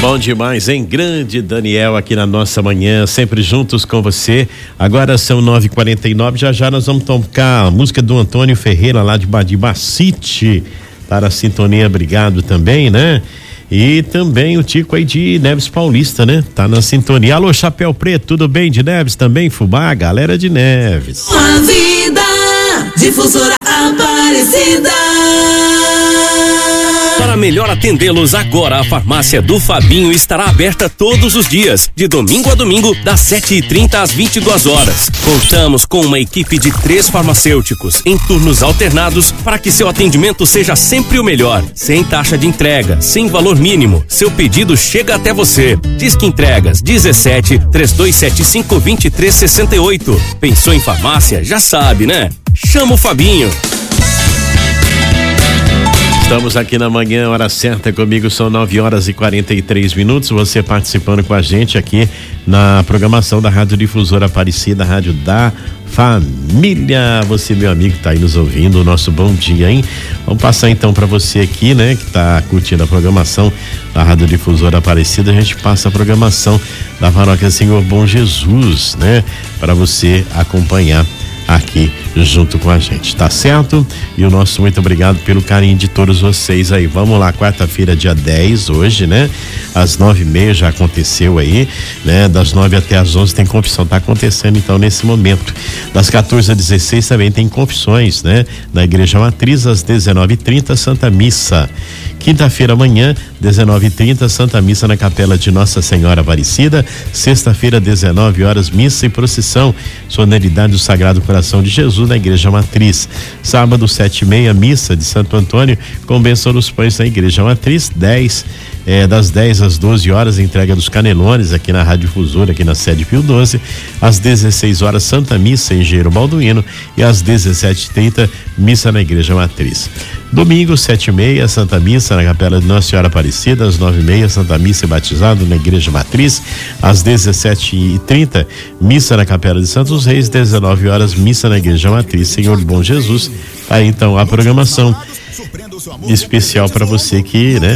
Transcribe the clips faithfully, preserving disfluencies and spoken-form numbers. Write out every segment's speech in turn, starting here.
Bom demais, hein? Grande Daniel aqui na nossa manhã, sempre juntos com você. Agora são nove e quarenta e nove, já já nós vamos tocar a música do Antônio Ferreira lá de Badibacite. Tá na sintonia, obrigado também, né? E também o Tico aí de Neves Paulista, né? Tá na sintonia. Alô, Chapéu Preto, tudo bem de Neves também? Fubá, galera de Neves. A vida, Difusora Aparecida. Para melhor atendê-los agora, a farmácia do Fabinho estará aberta todos os dias, de domingo a domingo, das sete e trinta às vinte e duas horas. Contamos com uma equipe de três farmacêuticos em turnos alternados para que seu atendimento seja sempre o melhor. Sem taxa de entrega, sem valor mínimo, seu pedido chega até você. Disque Entregas dezessete, três dois sete cinco, dois três seis oito. Pensou em farmácia? Já sabe, né? Chama o Fabinho. Estamos aqui na manhã, hora certa comigo, são nove horas e quarenta e três minutos. Você participando com a gente aqui na programação da Rádio Difusora Aparecida, Rádio da Família. Você, meu amigo, que tá aí nos ouvindo, o nosso bom dia, hein? Vamos passar então para você aqui, né, que tá curtindo a programação da Rádio Difusora Aparecida. A gente passa a programação da Paróquia Senhor Bom Jesus, né, para você acompanhar aqui junto com a gente, tá certo? E o nosso muito obrigado pelo carinho de todos vocês aí. Vamos lá, quarta-feira, dia dez, hoje, né? Às nove e meia já aconteceu aí, né? Das nove até às onze tem confissão, tá acontecendo então nesse momento. Das quatorze às dezesseis também tem confissões, né? Na Igreja Matriz, às dezenove e trinta, Santa Missa. Quinta-feira, amanhã, dezenove e trinta, Santa Missa na Capela de Nossa Senhora Aparecida. Sexta-feira, dezenove horas, missa e procissão, solenidade do Sagrado Coração de Jesus na Igreja Matriz. Sábado, sete e meia, missa de Santo Antônio com bênção dos pães na Igreja Matriz. dez É, das dez às doze horas, entrega dos canelones aqui na Rádio Difusora, aqui na sede Pio doze. Às dezesseis horas, Santa Missa em Engenheiro Balduino. E às dezessete e trinta, missa na Igreja Matriz. Domingo, sete e meia, Santa Missa na Capela de Nossa Senhora Aparecida. Às nove e meia, Santa Missa e batizado na Igreja Matriz. Às dezessete e trinta, missa na Capela de Santos Reis. dezenove horas, missa na Igreja Matriz Senhor Bom Jesus. Aí então a programação especial para você que, né,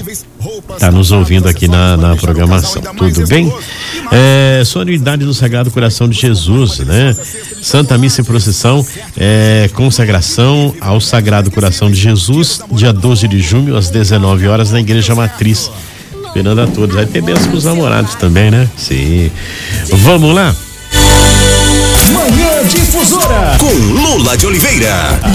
tá nos ouvindo aqui na, na programação. Tudo bem? É, solenidade do Sagrado Coração de Jesus, né? Santa Missa e procissão, é, consagração ao Sagrado Coração de Jesus, dia doze de junho, às dezenove horas, na Igreja Matriz. Esperando a todos. Vai ter bênção com os namorados também, né? Sim. Vamos lá? Manhã Difusora com Lula de Oliveira.